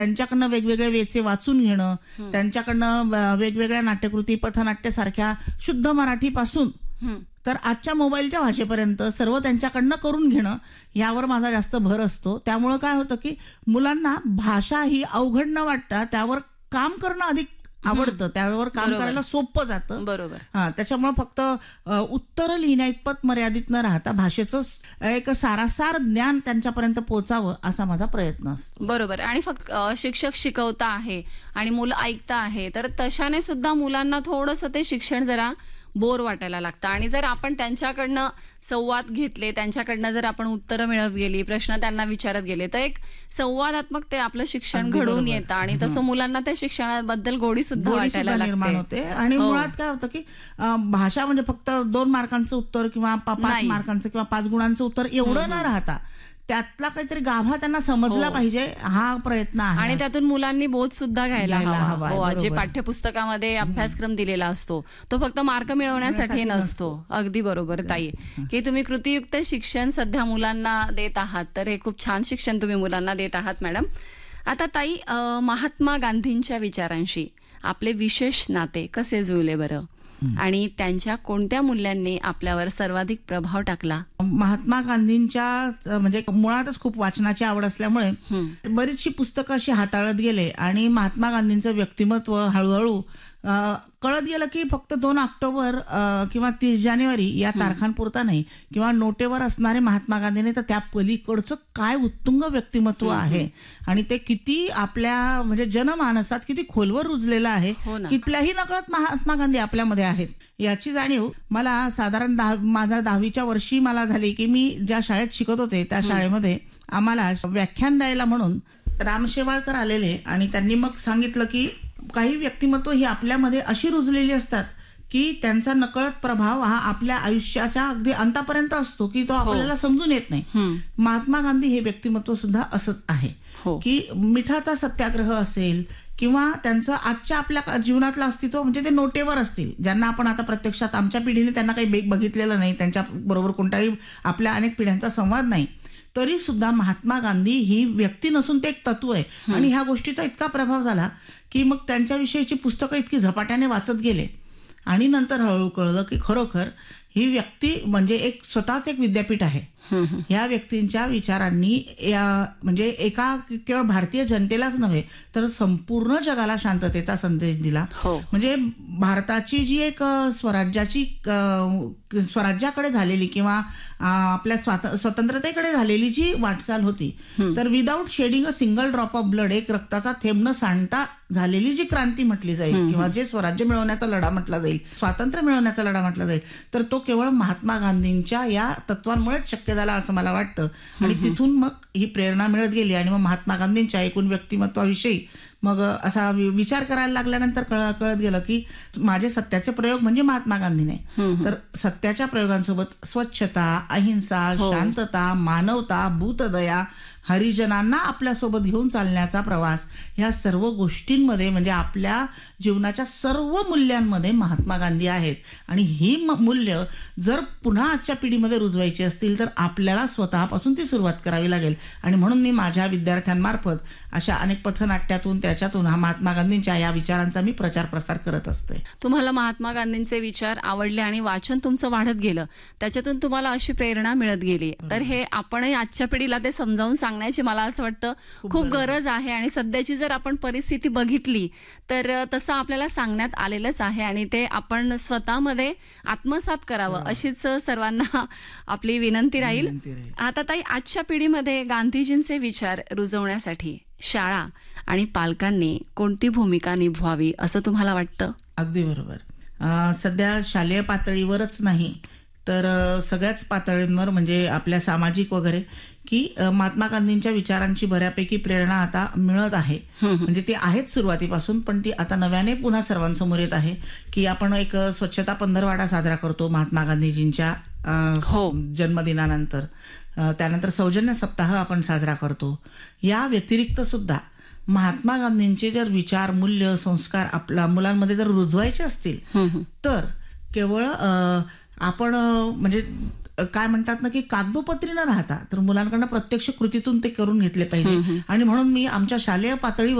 त्यांच्याकडनं वेगवेगळे वेचे वाचून घेणं, त्यांच्याकडनं वेगवेगळ्या नाट्यकृती, पथनाट्य सारख्या शुद्ध मराठीपासून तर आजच्या मोबाईलच्या भाषेपर्यंत सर्व त्यांच्याकडनं करून घेणं यावर माझा जास्त भर असतो. त्यामुळं काय होतं की मुलांना भाषा ही अवघड न वाटता त्यावर काम करणं अधिक आवडतं, त्यावर काम करायला सोपं जातं. बरोबर. त्याच्यामुळे फक्त उत्तर लिहिण्या इतपत मर्यादित न राहता भाषेचं एक सारासार ज्ञान त्यांच्यापर्यंत पोहोचावं असा माझा प्रयत्न असतो. बरोबर. आणि फक्त शिक्षक शिकवता आहे आणि मुलं ऐकता आहे, तर तशाने सुद्धा मुलांना थोडंसं ते शिक्षण जरा बोर वाटायला लागतं. आणि जर आपण त्यांच्याकडनं संवाद घेतले, त्यांच्याकडनं जर आपण उत्तरं मिळत गेली, प्रश्न त्यांना विचारत गेले, तर एक संवादात्मक ते आपलं शिक्षण घडून येतं आणि तसं मुलांना त्या शिक्षणाबद्दल गोडी सुद्धा वाटायला निर्माण होते. आणि मुळात काय होतं की भाषा म्हणजे फक्त 2 मार्कांचं उत्तर किंवा 5 मार्कांचं किंवा 5 गुणांचं उत्तर एवढं न राहता त्यातला काहीतरी गाभा त्यांना समजला पाहिजे, हा प्रयत्न आहे. आणि त्यातून मुलांनी बोध सुद्धा घ्यायला हवा. जे पाठ्यपुस्तकामध्ये अभ्यासक्रम दिलेला असतो तो फक्त मार्क मिळवण्यासाठी नसतो. अगदी बरोबर ताई, की तुम्ही कृतीयुक्त शिक्षण सध्या मुलांना देत आहात, तर हे खूप छान शिक्षण तुम्ही मुलांना देत आहात मॅडम. आता ताई, महात्मा गांधींच्या विचारांशी आपले विशेष नाते कसे जुळले बरं, आणि त्यांच्या कोणत्या मूल्यांनी आपल्यावर सर्वाधिक प्रभाव टाकला? महात्मा गांधींच्या म्हणजे मुळातच खूप वाचनाची आवड असल्यामुळे बरीचशी पुस्तकं अशी हाताळत गेले आणि महात्मा गांधींचं व्यक्तिमत्व हळूहळू कळत गेलं की फक्त 2 ऑक्टोबर किंवा 30 जानेवारी या तारखांपुरता नाही, किंवा नोटेवर असणारे महात्मा गांधीने तर त्या पलीकडचं काय उत्तुंग व्यक्तिमत्व आहे आणि ते किती आपल्या म्हणजे जनमानसात किती खोलवर रुजलेलं आहे. कुठल्याही नकळत महात्मा गांधी आपल्यामध्ये आहेत याची जाणीव मला साधारण माझा 10वीच्या वर्षी मला झाली की मी ज्या शाळेत शिकत होते त्या शाळेमध्ये आम्हाला व्याख्यान द्यायला म्हणून राम शेवाळकर आलेले आणि त्यांनी मग सांगितलं की काही व्यक्तिमत्व ही आपल्यामध्ये अशी रुजलेली असतात की त्यांचा नकळत प्रभाव हा आपल्या आयुष्याच्या अगदी अंतापर्यंत असतो की तो आपल्याला समजून येत नाही. महात्मा गांधी हे व्यक्तिमत्व सुद्धा असंच आहे की मिठाचा सत्याग्रह असेल किंवा त्यांचं आजच्या आपल्या जीवनातलं अस्तित्व म्हणजे ते नोटेवर असतील, ज्यांना आपण आता प्रत्यक्षात आमच्या पिढीने त्यांना काही बघितलेलं नाही, त्यांच्या बरोबर कोणताही आपल्या अनेक पिढ्यांचा संवाद नाही, तरी सुद्धा महात्मा गांधी ही व्यक्ती नसून ते एक तत्व आहे. आणि ह्या गोष्टीचा इतका प्रभाव झाला की मग त्यांच्याविषयीची पुस्तकं इतकी झपाट्याने वाचत गेले आणि नंतर हळूहळू कळलं की खरोखर ही व्यक्ती म्हणजे एक स्वतःच एक विद्यापीठ आहे. ह्या व्यक्तींच्या विचारांनी म्हणजे एका केवळ भारतीय जनतेलाच नव्हे तर संपूर्ण जगाला शांततेचा संदेश दिला. म्हणजे भारताची जी एक स्वराज्याकडे झालेली किंवा आपल्या स्वतंत्रतेकडे झालेली जी वाटचाल होती, तर without shading a single drop of blood, एक रक्ताचा थेंब न सांडता झालेली जी क्रांती म्हटली जाईल किंवा जे स्वराज्य मिळवण्याचा लढा म्हटला जाईल, स्वातंत्र्य मिळवण्याचा लढा म्हटला जाईल, तर तो केवळ महात्मा गांधींच्या या तत्वांमुळेच शक्य झाला असं मला वाटतं. आणि तिथून मग ही प्रेरणा मिळत गेली आणि मग महात्मा गांधींच्या एकूण व्यक्तिमत्वाविषयी मग असा विचार करायला लागल्यानंतर कळत गेलं की माझे सत्याचे प्रयोग म्हणजे महात्मा गांधीने. तर सत्याच्या प्रयोगांसोबत स्वच्छता, अहिंसा, शांतता, मानवता, भूतदया, हरिजनांना आपल्यासोबत घेऊन चालण्याचा प्रवास, ह्या सर्व गोष्टींमध्ये म्हणजे आपल्या जीवनाच्या सर्व मूल्यांमध्ये महात्मा गांधी आहेत. आणि ही मूल्य जर पुन्हा आजच्या पिढीमध्ये रुजवायची असतील तर आपल्याला स्वतःपासून ती सुरुवात करावी लागेल. आणि म्हणून मी माझ्या विद्यार्थ्यांमार्फत अशा अनेक पथनाट्यातून त्याच्यातून हा महात्मा गांधींच्या या विचारांचा मी प्रचार प्रसार करत असते. तुम्हाला महात्मा गांधींचे विचार आवडले आणि वाचन तुमचं वाढत गेलं, त्याच्यातून तुम्हाला अशी प्रेरणा मिळत गेली, तर हे आपणही आजच्या पिढीला ते समजावून सांगण्याची मला असं वाटतं खूप गरज आहे. आणि सध्याची जर आपण परिस्थिती बघितली तर तसं आपल्याला सांगण्यात आलेलंच आहे आणि ते आपण स्वतःमध्ये आत्मसात करावं अशीच सर्वांना आपली विनंती राहील. आता ताई, आजच्या पिढीमध्ये गांधीजींचे विचार रुजवण्यासाठी शाळा आणि पालकांनी कोणती भूमिका निभवावी असं तुम्हाला वाटतं? अगदी बरोबर. सध्या शालेय पातळीवरच नाही तर सगळ्याच पातळींवर म्हणजे आपल्या सामाजिक वगैरे की महात्मा गांधींच्या विचारांची बऱ्यापैकी प्रेरणा आता मिळत आहे. म्हणजे ती आहेच सुरुवातीपासून, पण ती आता नव्याने पुन्हा सर्वांसमोर येत आहे की आपण एक स्वच्छता पंधरवाडा साजरा करतो महात्मा गांधीजींच्या जन्मदिनानंतर. त्यानंतर सौजन्य सप्ताह आपण साजरा करतो. या व्यतिरिक्त सुद्धा महात्मा गांधींचे जर विचार, मूल्य, संस्कार आपल्या मुलांमध्ये जर रुजवायचे असतील तर केवळ आपण म्हणजे काय म्हणतात ना की कागदोपत्री न राहता तर मुलांकडनं प्रत्यक्ष कृतीतून ते करून घेतले पाहिजे. आणि म्हणून मी आमच्या शालेय पातळीवर